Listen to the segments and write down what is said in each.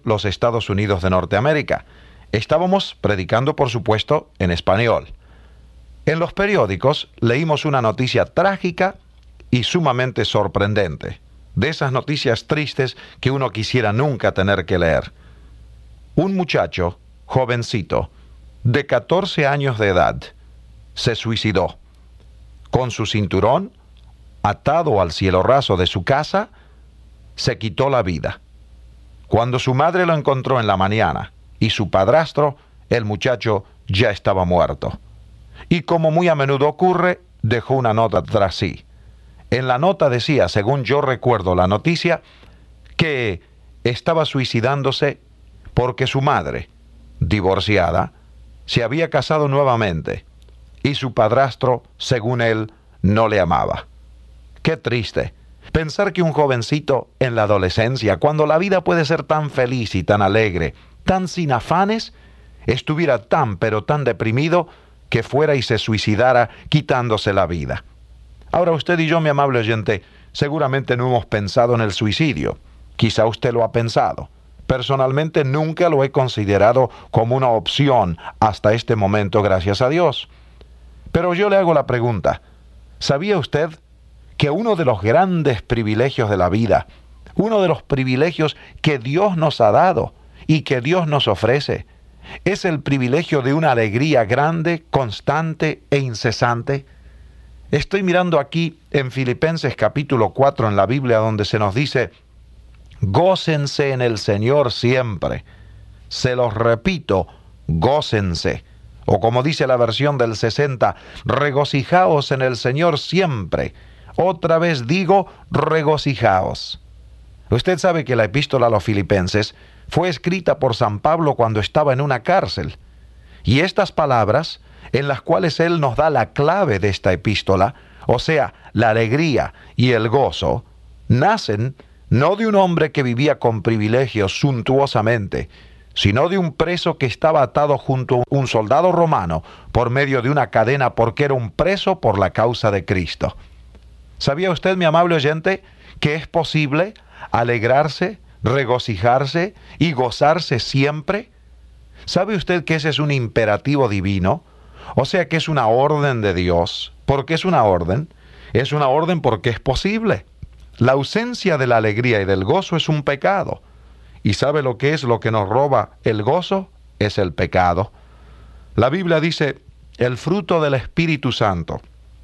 los Estados Unidos de Norteamérica. Estábamos predicando, por supuesto, en español. En los periódicos leímos una noticia trágica y sumamente sorprendente, de esas noticias tristes que uno quisiera nunca tener que leer. Un muchacho, jovencito, de 14 años de edad, se suicidó. Con su cinturón, atado al cielo raso de su casa, se quitó la vida. Cuando su madre lo encontró en la mañana y su padrastro, el muchacho ya estaba muerto. Y como muy a menudo ocurre, dejó una nota tras sí. En la nota decía, según yo recuerdo la noticia, que estaba suicidándose porque su madre, divorciada, se había casado nuevamente y su padrastro, según él, no le amaba. Qué triste pensar que un jovencito en la adolescencia, cuando la vida puede ser tan feliz y tan alegre, tan sin afanes, estuviera tan pero tan deprimido que fuera y se suicidara quitándose la vida. Ahora usted y yo, mi amable oyente, seguramente no hemos pensado en el suicidio. Quizá usted lo ha pensado. Personalmente nunca lo he considerado como una opción hasta este momento, gracias a Dios. Pero yo le hago la pregunta, ¿sabía usted que uno de los grandes privilegios de la vida, uno de los privilegios que Dios nos ha dado y que Dios nos ofrece, es el privilegio de una alegría grande, constante e incesante? Estoy mirando aquí en Filipenses capítulo 4 en la Biblia, donde se nos dice: gócense en el Señor siempre. Se los repito, gócense. O como dice la versión del 60, regocijaos en el Señor siempre. Otra vez digo, regocijaos. Usted sabe que la epístola a los Filipenses fue escrita por San Pablo cuando estaba en una cárcel. Y estas palabras, en las cuales él nos da la clave de esta epístola, o sea, la alegría y el gozo, nacen no de un hombre que vivía con privilegios suntuosamente, sino de un preso que estaba atado junto a un soldado romano por medio de una cadena porque era un preso por la causa de Cristo. ¿Sabía usted, mi amable oyente, que es posible alegrarse, regocijarse y gozarse siempre? ¿Sabe usted que ese es un imperativo divino? O sea que es una orden de Dios. ¿Por qué es una orden? Es una orden porque es posible. La ausencia de la alegría y del gozo es un pecado. ¿Y sabe lo que es lo que nos roba el gozo? Es el pecado. La Biblia dice, el fruto del Espíritu Santo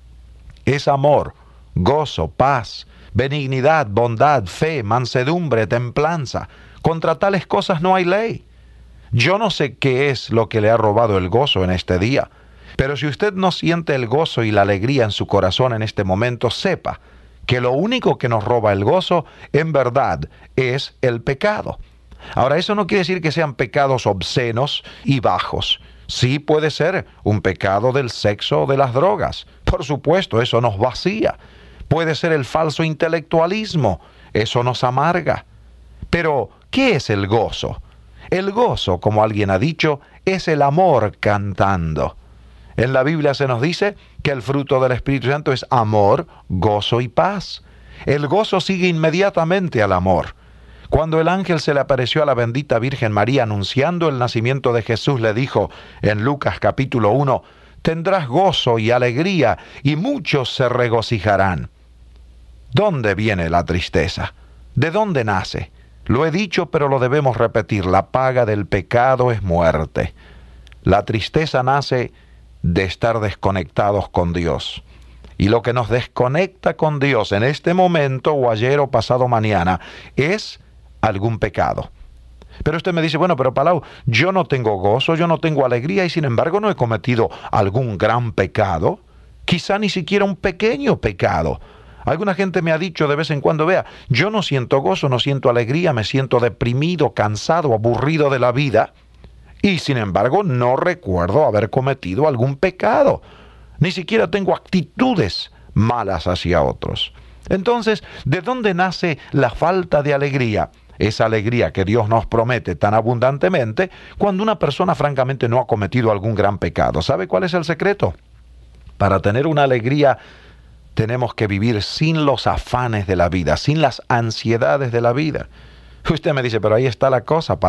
es amor, gozo, paz, benignidad, bondad, fe, mansedumbre, templanza. Contra tales cosas no hay ley. Yo no sé qué es lo que le ha robado el gozo en este día, pero si usted no siente el gozo y la alegría en su corazón en este momento, sepa que lo único que nos roba el gozo, en verdad, es el pecado. Ahora, eso no quiere decir que sean pecados obscenos y bajos. Sí puede ser un pecado del sexo o de las drogas. Por supuesto, eso nos vacía. Puede ser el falso intelectualismo. Eso nos amarga. Pero, ¿qué es el gozo? El gozo, como alguien ha dicho, es el amor cantando. En la Biblia se nos dice que el fruto del Espíritu Santo es amor, gozo y paz. El gozo sigue inmediatamente al amor. Cuando el ángel se le apareció a la bendita Virgen María anunciando el nacimiento de Jesús, le dijo en Lucas capítulo 1, tendrás gozo y alegría y muchos se regocijarán. ¿Dónde viene la tristeza? ¿De dónde nace? Lo he dicho, pero lo debemos repetir, la paga del pecado es muerte. La tristeza nace de estar desconectados con Dios. Y lo que nos desconecta con Dios en este momento, o ayer o pasado mañana, es algún pecado. Pero usted me dice, bueno, pero Palau, yo no tengo gozo, yo no tengo alegría, y sin embargo no he cometido algún gran pecado, quizá ni siquiera un pequeño pecado. Alguna gente me ha dicho de vez en cuando, vea, yo no siento gozo, no siento alegría, me siento deprimido, cansado, aburrido de la vida, y sin embargo no recuerdo haber cometido algún pecado. Ni siquiera tengo actitudes malas hacia otros. Entonces, ¿de dónde nace la falta de alegría? Esa alegría que Dios nos promete tan abundantemente cuando una persona francamente no ha cometido algún gran pecado. ¿Sabe cuál es el secreto? Para tener una alegría tenemos que vivir sin los afanes de la vida, sin las ansiedades de la vida. Usted me dice, pero ahí está la cosa,